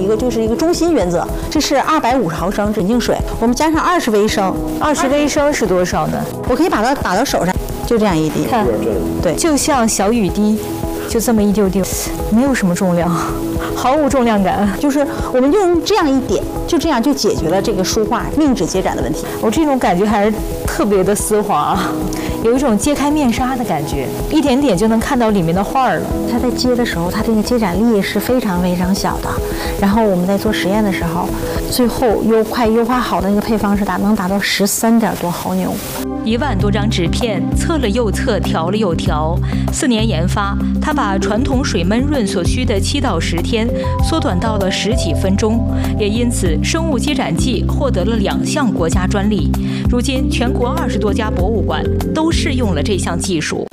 一个就是一个中心原则，这是250毫升纯净水，我们加上20微升 ，20微升是多少呢？ 我可以把它打到手上，就这样一滴， 看，对，就像小雨滴，就这么一丢丢，没有什么重量，毫无重量感， 就是我们用这样一点，就这样就解决了这个书画命纸接展的问题。 我这种感觉还是特别的丝滑。有一种揭开面纱的感觉，一点点就能看到里面的画了。 它在接的时候，它这个接展力是非常非常小的。然后我们在做实验的时候，最后快优化好的那个配方是能达到13点多毫牛。 1万多张纸片，测了又测，调了又调。4年研发，他把传统水焖润所需的7到10天缩短到了10几分钟，也因此生物接展剂获得了2项国家专利。如今，全国20多家博物馆都试用了这项技术。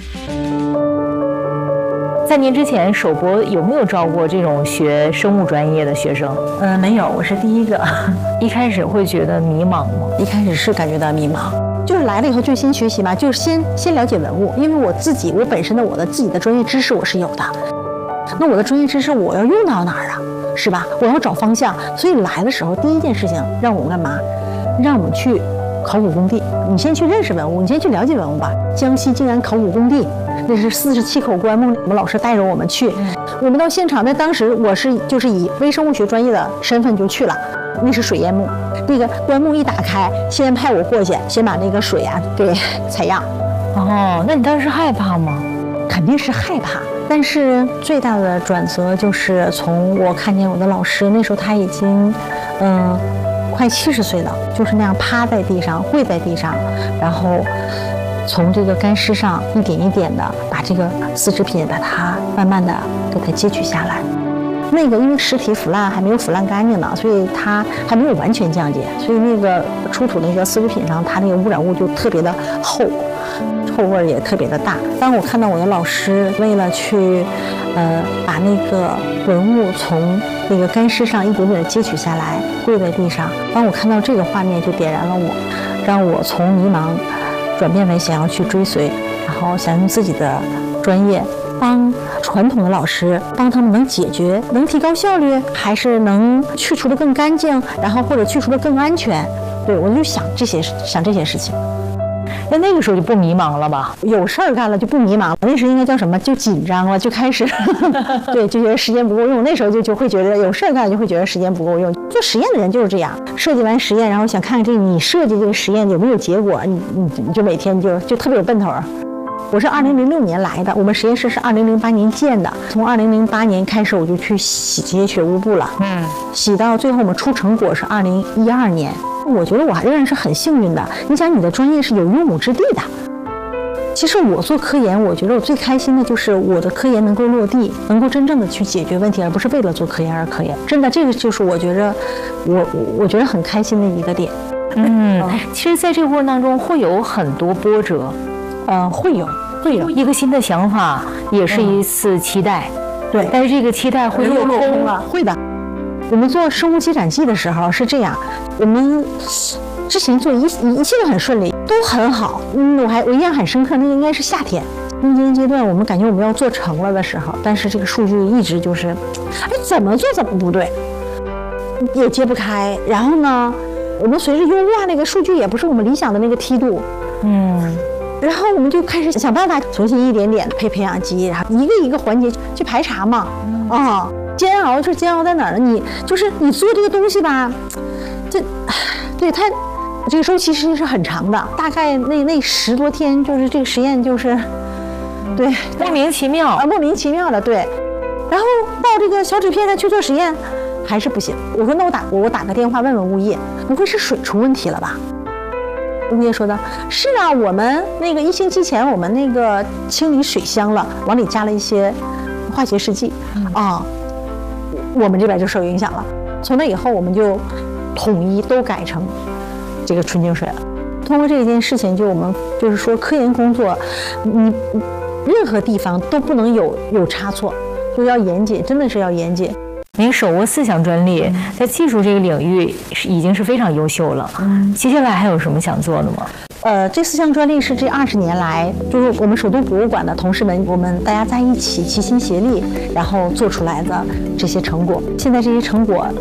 在您之前，首博有没有招过这种学生物专业的学生？ 没有，我是第一个。 一开始会觉得迷茫吗？ 一开始是感觉到迷茫。就是来了以后就先学习嘛，就是先了解文物，因为我自己本身的自己的专业知识我是有的，那我的专业知识我要用到哪儿啊，是吧？我要找方向，所以来的时候第一件事情让我们干嘛？让我们去考古工地，你先去认识文物，你先去了解文物吧。江西静安考古工地，那是47口棺木，我们老师带着我们去，我们到现场，那当时我就是以微生物学专业的身份就去了。那是水淹墓，那个棺木一打开，先派我过去，先把那个水啊给采样。 哦，那你当时害怕吗？ 肯定是害怕，但是最大的转折就是从我看见我的老师，那时候他已经快70岁了，就是那样趴在地上，跪在地上，然后从这个干尸上一点一点的把这个丝织品把它慢慢的给它截取下来。那个因为尸体腐烂还没有腐烂干净呢，所以它还没有完全降解，所以那个出土那个丝织品上，它那个污染物就特别的厚，臭味也特别的大。当我看到我的老师为了去把那个文物从那个干尸上一点点的截取下来，跪在地上，当我看到这个画面就点燃了我，让我从迷茫转变为想要去追随，然后想用自己的专业帮传统的老师，帮他们能解决，能提高效率，还是能去除的更干净，然后或者去除的更安全。对，我就想这些事情。 那个时候就不迷茫了吧？ 有事儿干了就不迷茫了，那时候应该叫什么？就紧张了，就开始对，就觉得时间不够用。那时候就会觉得有事儿干，就会觉得时间不够用。做实验的人就是这样，设计完实验，然后想看看你设计这个实验有没有结果，你就每天就特别有奔头。我是2006年来的，我们实验室是2008年建的。从2008年开始，我就去洗这些学务部了，洗到最后我们出成果是2012年。我觉得我仍然是很幸运的。你想，你的专业是有用武之地的。其实我做科研，我觉得我最开心的就是我的科研能够落地，能够真正的去解决问题，而不是为了做科研而科研。真的，这个就是我觉得我觉得很开心的一个点。 其实在这个过程当中会有很多波折， 会有一个新的想法，也是一次期待， 对， 但是这个期待会落空了，会的。我们做生物接展剂的时候是这样，我们之前做一切都很顺利，都很好。我印象很深刻，那个应该是夏天中间阶段，我们感觉我们要做成了的时候，但是这个数据一直就是，怎么做怎么不对，也揭不开。然后呢，我们随着优化那个数据也不是我们理想的那个梯度，然后我们就开始想办法重新一点点的配培养基，然后一个一个环节去排查嘛，煎熬是煎熬在哪儿呢？你做这个东西吧，对它这个周期其实是很长的，大概那10多天，就是这个实验就是对莫名其妙的对。然后到这个小纸片上去做实验还是不行。我说那我打个电话问问物业，不会是水出问题了吧？物业说的是啊，我们那个1星期前我们那个清理水箱了，往里加了一些化学试剂我们这边就受影响了。从那以后我们就统一都改成这个纯净水了。通过这件事情，我们就是说科研工作你任何地方都不能有差错，就要严谨，真的是要严谨。 您手握4项专利，在技术这个领域已经是非常优秀了。接下来还有什么想做的吗？ 这4项专利是这20年来，就是我们首都博物馆的同事们，我们大家在一起齐心协力，然后做出来的这些成果。现在这些成果